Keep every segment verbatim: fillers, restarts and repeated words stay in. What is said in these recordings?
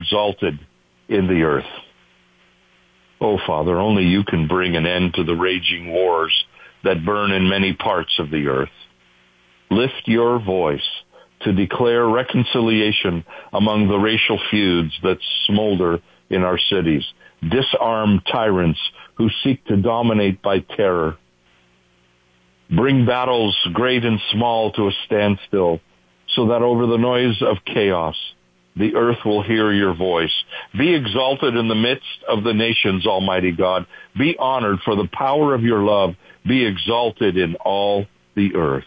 exalted in the earth. Oh, Father, only you can bring an end to the raging wars that burn in many parts of the earth. Lift your voice to declare reconciliation among the racial feuds that smolder in our cities. Disarm tyrants who seek to dominate by terror. Bring battles great and small to a standstill, so that over the noise of chaos, the earth will hear your voice. Be exalted in the midst of the nations, Almighty God. Be honored for the power of your love. Be exalted in all the earth.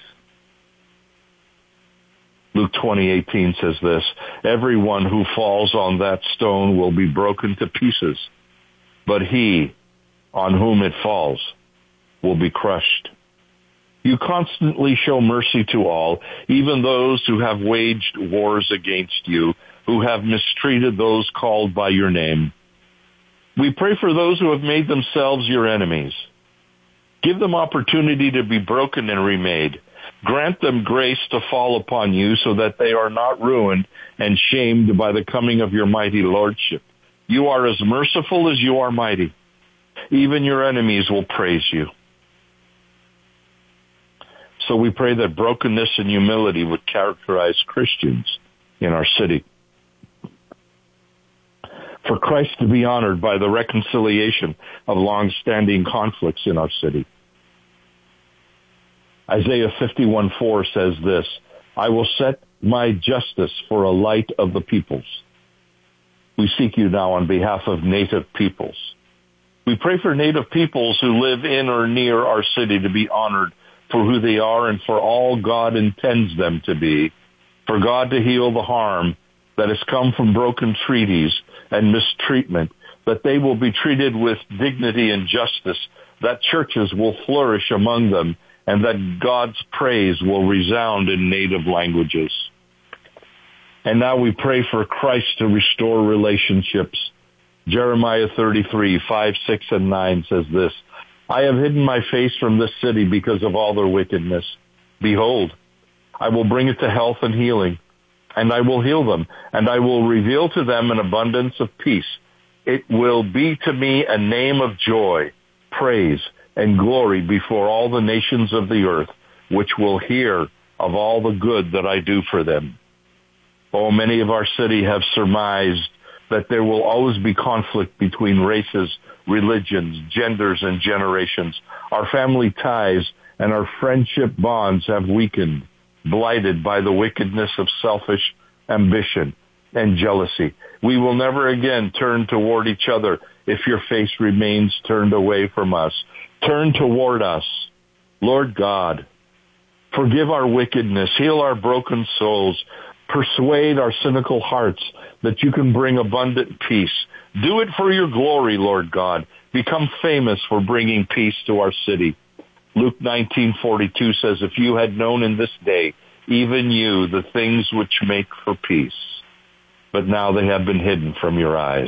Luke twenty eighteen says this, everyone who falls on that stone will be broken to pieces, but he on whom it falls will be crushed. You constantly show mercy to all, even those who have waged wars against you, who have mistreated those called by your name. We pray for those who have made themselves your enemies. Give them opportunity to be broken and remade. Grant them grace to fall upon you so that they are not ruined and shamed by the coming of your mighty lordship. You are as merciful as you are mighty. Even your enemies will praise you. So we pray that brokenness and humility would characterize Christians in our city. For Christ to be honored by the reconciliation of long-standing conflicts in our city. Isaiah fifty-one four says this, I will set my justice for a light of the peoples. We seek you now on behalf of native peoples. We pray for native peoples who live in or near our city to be honored for who they are and for all God intends them to be, for God to heal the harm that has come from broken treaties and mistreatment, that they will be treated with dignity and justice, that churches will flourish among them, and that God's praise will resound in native languages. And now we pray for Christ to restore relationships. Jeremiah thirty-three, five, six, and nine says this, I have hidden my face from this city because of all their wickedness. Behold, I will bring it to health and healing, and I will heal them, and I will reveal to them an abundance of peace. It will be to me a name of joy, praise, and glory before all the nations of the earth, which will hear of all the good that I do for them. Oh, many of our city have surmised that there will always be conflict between races, religions, genders, and generations. Our family ties and our friendship bonds have weakened, blighted by the wickedness of selfish ambition and jealousy. We will never again turn toward each other if your face remains turned away from us. Turn toward us, Lord God. Forgive our wickedness, heal our broken souls, persuade our cynical hearts that you can bring abundant peace. Do it for your glory, Lord God. Become famous for bringing peace to our city. Luke nineteen forty-two says, if you had known in this day, even you, the things which make for peace, but now they have been hidden from your eyes.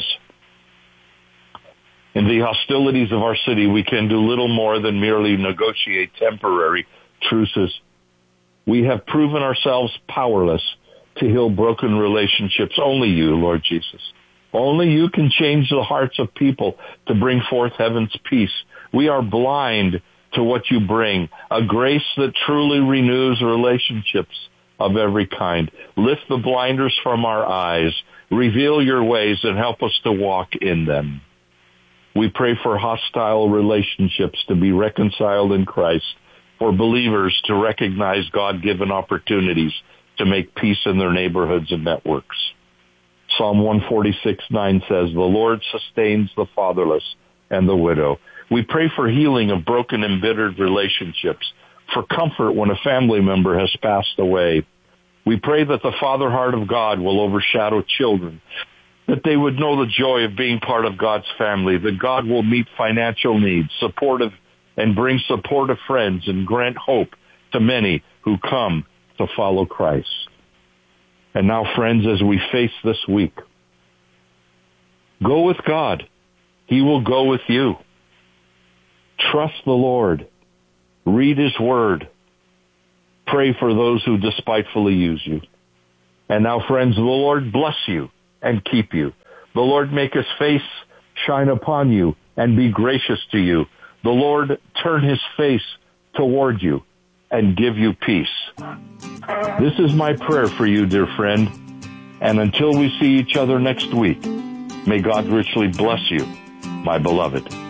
In the hostilities of our city, we can do little more than merely negotiate temporary truces. We have proven ourselves powerless to heal broken relationships. Only you, Lord Jesus. Only you can change the hearts of people to bring forth heaven's peace. We are blind to what you bring, a grace that truly renews relationships of every kind. Lift the blinders from our eyes, reveal your ways, and help us to walk in them. We pray for hostile relationships to be reconciled in Christ, for believers to recognize God-given opportunities to make peace in their neighborhoods and networks. Psalm one forty-six nine says, the Lord sustains the fatherless and the widow. We pray for healing of broken, embittered relationships, for comfort when a family member has passed away. We pray that the father heart of God will overshadow children, that they would know the joy of being part of God's family, that God will meet financial needs, supportive, and bring supportive friends, and grant hope to many who come to follow Christ. And now, friends, as we face this week, go with God. He will go with you. Trust the Lord. Read his word. Pray for those who despitefully use you. And now, friends, the Lord bless you and keep you. The Lord make his face shine upon you and be gracious to you. The Lord turn his face toward you and give you peace. This is my prayer for you, dear friend. And until we see each other next week, may God richly bless you, my beloved.